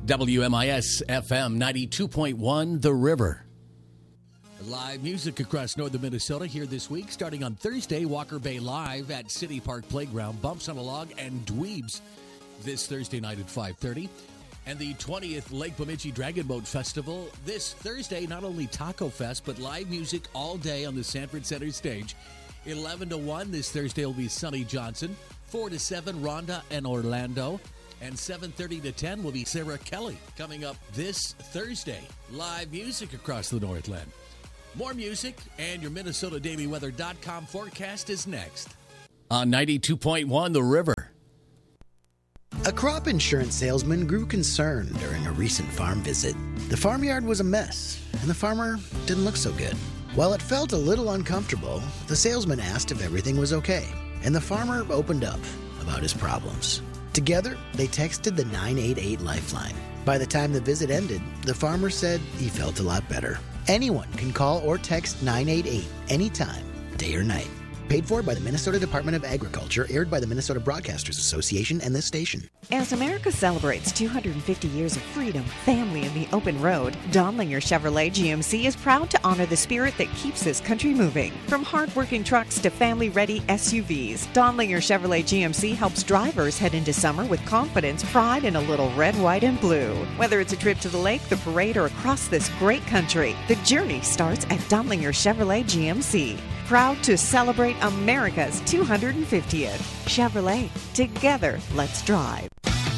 WMIS FM 92.1 The River. Live music across northern Minnesota here this week. Starting on Thursday, Walker Bay Live at City Park Playground, Bumps on a Log, and Dweebs this Thursday night at 5:30. And the 20th Lake Bemidji Dragon Boat Festival this Thursday, not only Taco Fest, but live music all day on the Sanford Center stage. 11 to 1 this Thursday will be Sonny Johnson. 4 to 7, Rhonda and Orlando. And 7:30 to 10 will be Sarah Kelly coming up this Thursday. Live music across the Northland. More music and your MinnesotaDailyWeather.com forecast is next. On 92.1 The River. A crop insurance salesman grew concerned during a recent farm visit. The farmyard was a mess, and the farmer didn't look so good. While it felt a little uncomfortable, the salesman asked if everything was okay, and the farmer opened up about his problems. Together, they texted the 988 Lifeline. By the time the visit ended, the farmer said he felt a lot better. Anyone can call or text 988 anytime, day or night. Paid for by the Minnesota Department of Agriculture, aired by the Minnesota Broadcasters Association and this station. As America celebrates 250 years of freedom, family, and the open road, Donlinger Chevrolet GMC is proud to honor the spirit that keeps this country moving. From hard-working trucks to family-ready SUVs, Donlinger Chevrolet GMC helps drivers head into summer with confidence, pride, and a little red, white, and blue. Whether it's a trip to the lake, the parade, or across this great country, the journey starts at Donlinger Chevrolet GMC. Proud to celebrate America's 250th. Chevrolet. Together, let's drive.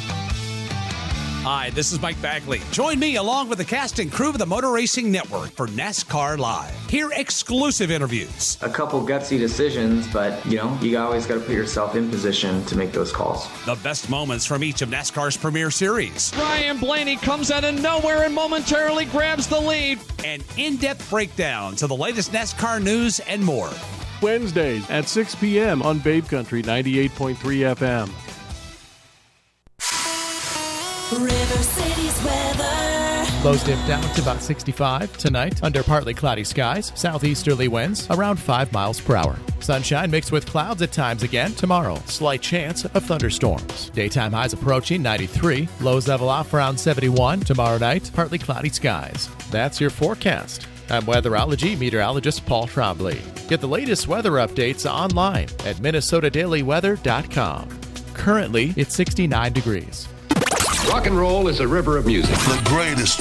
Hi, this is Mike Bagley. Join me along with the cast and crew of the Motor Racing Network for NASCAR Live. Hear exclusive interviews. A couple gutsy decisions, but, you always got to put yourself in position to make those calls. The best moments from each of NASCAR's premier series. Ryan Blaney comes out of nowhere and momentarily grabs the lead. And in-depth breakdowns of the latest NASCAR news and more. Wednesdays at 6 p.m. on Babe Country 98.3 FM. River City's weather. Lows dip down to about 65 tonight under partly cloudy skies, southeasterly winds around 5 miles per hour. Sunshine mixed with clouds at times again tomorrow. Slight chance of thunderstorms. Daytime highs approaching 93. Lows level off around 71. Tomorrow night, partly cloudy skies. That's your forecast. I'm weatherology meteorologist Paul Trombley. Get the latest weather updates online at MinnesotaDailyWeather.com. Currently, it's 69 degrees. Rock and roll is a river of music. The greatest